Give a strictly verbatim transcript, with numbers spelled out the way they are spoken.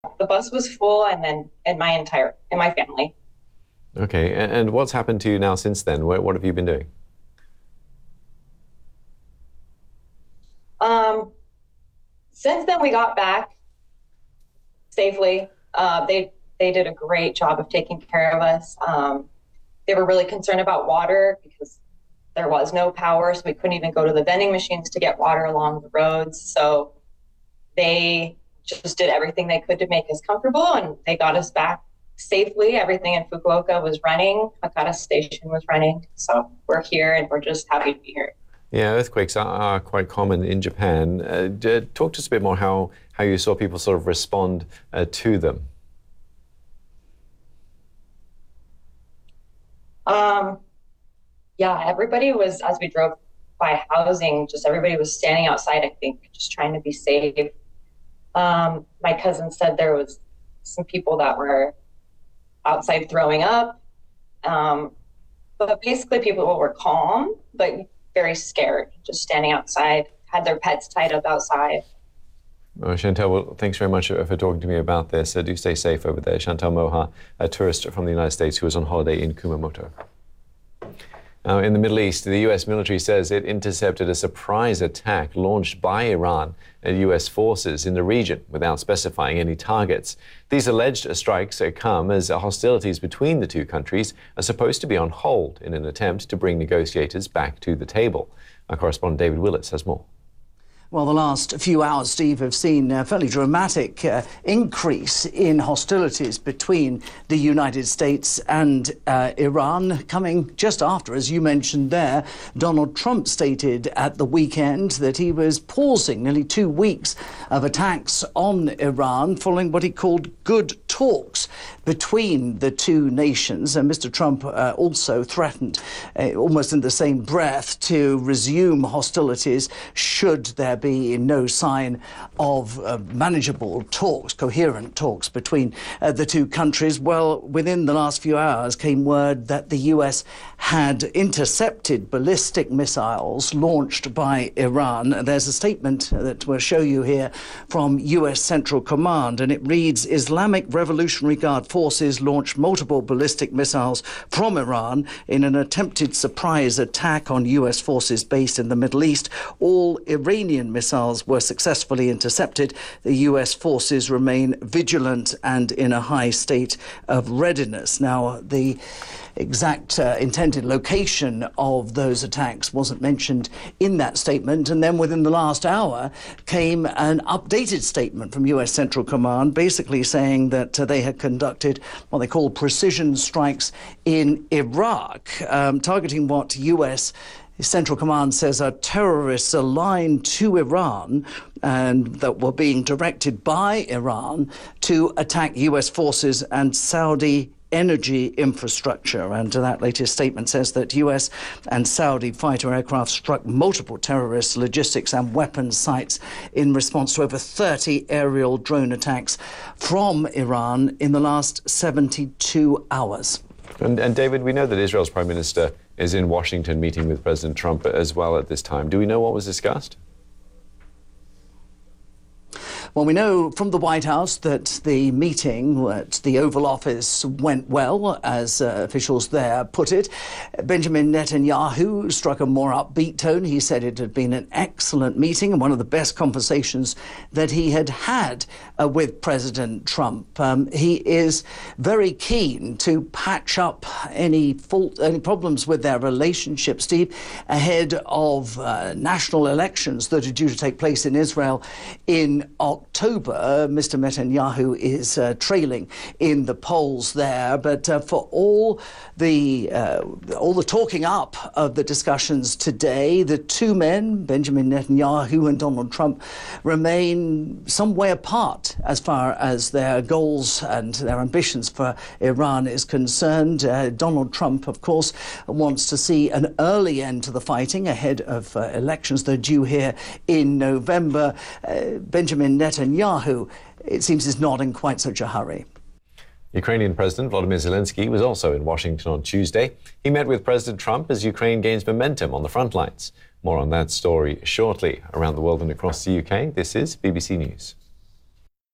the bus was full, and then and my entire and my family. Okay, and, and what's happened to you now since then? What, what have you been doing? Um, since then, we got back safely. Uh, they they did a great job of taking care of us. Um, they were really concerned about water because there was no power, so we couldn't even go to the vending machines to get water along the roads. So they just did everything they could to make us comfortable, and they got us back safely. Everything in Fukuoka was running. Hakata Station was running. So we're here, and we're just happy to be here. Yeah, earthquakes are, are quite common in Japan. Uh, d- talk to us a bit more how, how you saw people sort of respond uh, to them. Um, yeah, everybody was, as we drove by housing, just everybody was standing outside, I think, just trying to be safe. Um, my cousin said there was some people that were outside throwing up. Um, but basically people were calm, but very scared, just standing outside, had their pets tied up outside. Oh, Chantal, well, thanks very much for talking to me about this. Uh, do stay safe over there. Chantal Moha, a tourist from the United States who was on holiday in Kumamoto. Now, in the Middle East, the U S military says it intercepted a surprise attack launched by Iran at U S forces in the region without specifying any targets. These alleged strikes come as hostilities between the two countries are supposed to be on hold in an attempt to bring negotiators back to the table. Our correspondent David Willis has more. Well, the last few hours, Steve, have seen a fairly dramatic uh, increase in hostilities between the United States and uh, Iran, coming just after, as you mentioned there, Donald Trump stated at the weekend that he was pausing nearly two weeks of attacks on Iran following what he called good talks between the two nations. And Mister Trump uh, also threatened, uh, almost in the same breath, to resume hostilities should there be no sign of uh, manageable talks, coherent talks between uh, the two countries. Well, within the last few hours came word that the U S had intercepted ballistic missiles launched by Iran. There's a statement that we'll show you here from U S Central Command, and it reads, Islamic Revolutionary Guard forces launched multiple ballistic missiles from Iran in an attempted surprise attack on U S forces based in the Middle East. All Iranian missiles were successfully intercepted. The U S forces remain vigilant and in a high state of readiness. Now, the exact uh, intended location of those attacks wasn't mentioned in that statement. And then within the last hour came an updated statement from U S Central Command, basically saying that uh, they had conducted what they call precision strikes in Iraq, um, targeting what U S Central Command says are terrorists aligned to Iran and that were being directed by Iran to attack U S forces and Saudi energy infrastructure. And that latest statement says that U S and Saudi fighter aircraft struck multiple terrorist logistics and weapons sites in response to over thirty aerial drone attacks from Iran in the last seventy-two hours. And, and David, we know that Israel's Prime Minister is in Washington meeting with President Trump as well at this time. Do we know what was discussed? Well, we know from the White House that the meeting at the Oval Office went well, as uh, officials there put it. Benjamin Netanyahu struck a more upbeat tone. He said it had been an excellent meeting and one of the best conversations that he had had uh, with President Trump. Um, he is very keen to patch up any fault, any problems with their relationship, Steve, ahead of uh, national elections that are due to take place in Israel in October. October, Mister Netanyahu is uh, trailing in the polls there, but uh, for all the uh, all the talking up of the discussions today, the two men, Benjamin Netanyahu and Donald Trump, remain some way apart as far as their goals and their ambitions for Iran is concerned. Uh, Donald Trump, of course, wants to see an early end to the fighting ahead of uh, elections that are due here in November. Uh, Benjamin Netanyahu, it seems, is not in quite such a hurry. Ukrainian President Volodymyr Zelensky was also in Washington on Tuesday. He met with President Trump as Ukraine gains momentum on the front lines. More on that story shortly. Around the world and across the U K, this is B B C News.